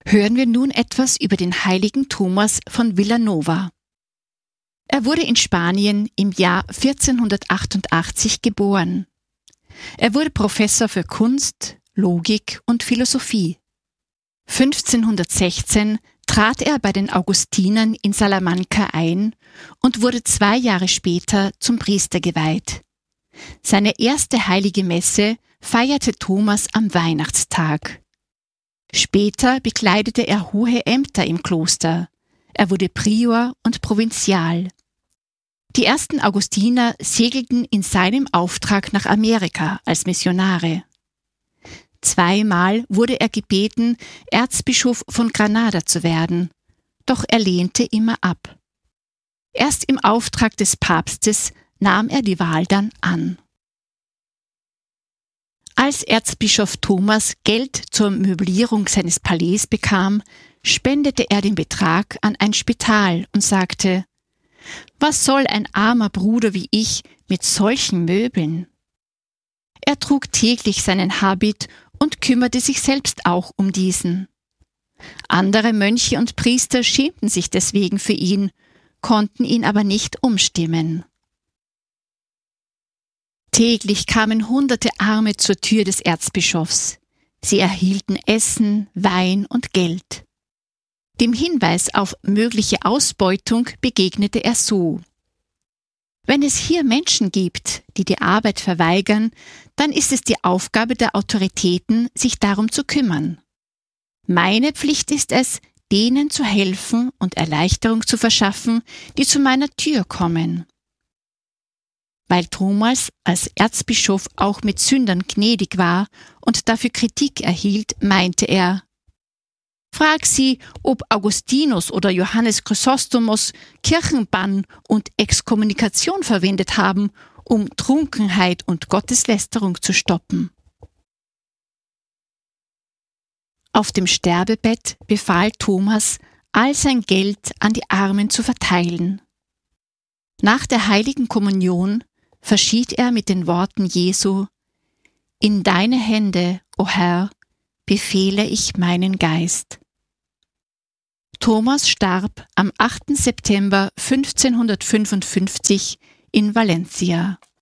Hören wir nun etwas über den heiligen Thomas von Villanova. Er wurde in Spanien im Jahr 1488 geboren. Er wurde Professor für Kunst, Logik und Philosophie. 1516 trat er bei den Augustinern in Salamanca ein und wurde 2 Jahre später zum Priester geweiht. Seine erste heilige Messe feierte Thomas am Weihnachtstag. Später bekleidete er hohe Ämter im Kloster. Er wurde Prior und Provinzial. Die ersten Augustiner segelten in seinem Auftrag nach Amerika als Missionare. 2-mal wurde er gebeten, Erzbischof von Granada zu werden, doch er lehnte immer ab. Erst im Auftrag des Papstes nahm er die Wahl dann an. Als Erzbischof Thomas Geld zur Möblierung seines Palais bekam, spendete er den Betrag an ein Spital und sagte: Was soll ein armer Bruder wie ich mit solchen Möbeln? Er trug täglich seinen Habit und kümmerte sich selbst auch um diesen. Andere Mönche und Priester schämten sich deswegen für ihn, konnten ihn aber nicht umstimmen. Täglich kamen hunderte Arme zur Tür des Erzbischofs. Sie erhielten Essen, Wein und Geld. Dem Hinweis auf mögliche Ausbeutung begegnete er so: Wenn es hier Menschen gibt, die die Arbeit verweigern, dann ist es die Aufgabe der Autoritäten, sich darum zu kümmern. Meine Pflicht ist es, denen zu helfen und Erleichterung zu verschaffen, die zu meiner Tür kommen. Weil Thomas als Erzbischof auch mit Sündern gnädig war und dafür Kritik erhielt, meinte er: Frag sie, ob Augustinus oder Johannes Chrysostomos Kirchenbann und Exkommunikation verwendet haben, um Trunkenheit und Gotteslästerung zu stoppen. Auf dem Sterbebett befahl Thomas, all sein Geld an die Armen zu verteilen. Nach der heiligen Kommunion verschied er mit den Worten Jesu: In deine Hände, o Herr, befehle ich meinen Geist. Thomas starb am 8. September 1555 in Valencia.